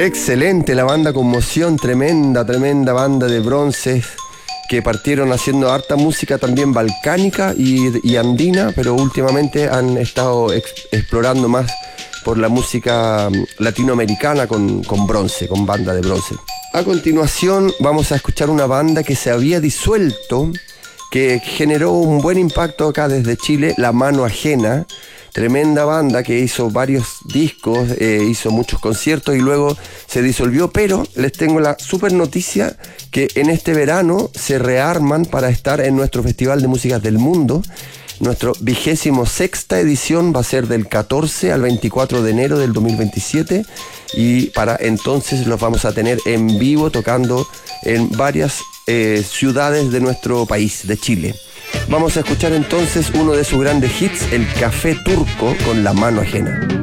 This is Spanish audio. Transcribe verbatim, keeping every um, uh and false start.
Excelente, la banda Conmoción, tremenda, tremenda banda de bronces que partieron haciendo harta música también balcánica y, y andina, pero últimamente han estado ex, explorando más por la música latinoamericana con, con bronce, con banda de bronce. A continuación vamos a escuchar una banda que se había disuelto, que generó un buen impacto acá desde Chile, La Mano Ajena. Tremenda banda que hizo varios discos, eh, hizo muchos conciertos y luego se disolvió, pero les tengo la super noticia que en este verano se rearman para estar en nuestro Festival de Músicas del Mundo. Nuestro vigésimo sexta edición va a ser del catorce al veinticuatro de enero del dos mil veintisiete y para entonces los vamos a tener en vivo tocando en varias eh, ciudades de nuestro país, de Chile. Vamos a escuchar entonces uno de sus grandes hits, el Café Turco con La Mano Ajena.